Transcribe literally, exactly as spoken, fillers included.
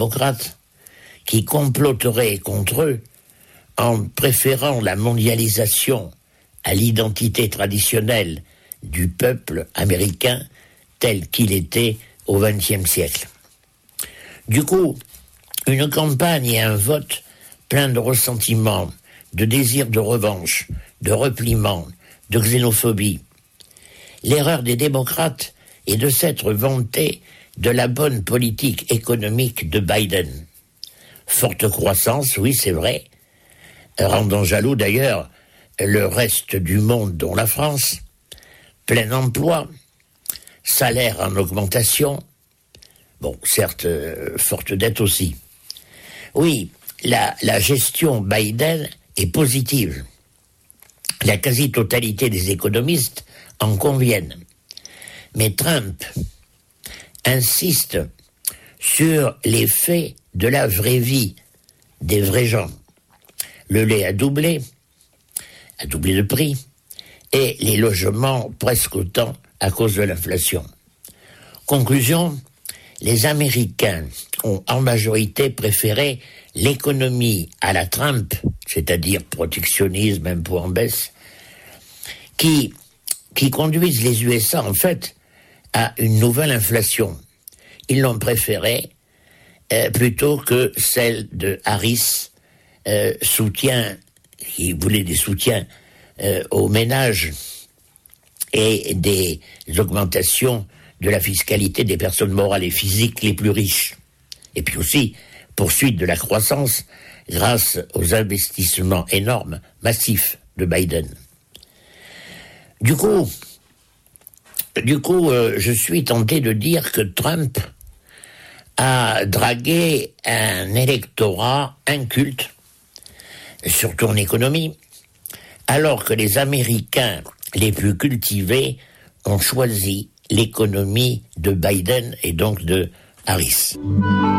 démocrates qui comploteraient contre eux en préférant la mondialisation à l'identité traditionnelle du peuple américain tel qu'il était au vingtième siècle. Du coup, une campagne et un vote plein de ressentiment, de désir de revanche, de repliement, de xénophobie. L'erreur des démocrates est de s'être vantés de la bonne politique économique de Biden. Forte croissance, oui, c'est vrai, rendant jaloux d'ailleurs le reste du monde, dont la France, plein emploi, salaire en augmentation, bon, certes, euh, forte dette aussi. Oui, la, la gestion Biden est positive. La quasi-totalité des économistes en conviennent. Mais Trump insiste sur les faits de la vraie vie, des vrais gens. Le lait a doublé, a doublé de prix, et les logements presque autant à cause de l'inflation. Conclusion, les Américains ont en majorité préféré l'économie à la Trump, c'est-à-dire protectionnisme, impôts en baisse, qui, qui conduisent les U S A en fait à une nouvelle inflation. Ils l'ont préférée euh, plutôt que celle de Harris, euh, soutien, qui voulait des soutiens euh, aux ménages et des augmentations de la fiscalité des personnes morales et physiques les plus riches. Et puis aussi, poursuite de la croissance grâce aux investissements énormes, massifs de Biden. Du coup, du coup, euh, je suis tenté de dire que Trump a dragué un électorat inculte, surtout en économie, alors que les Américains les plus cultivés ont choisi l'économie de Biden et donc de Harris.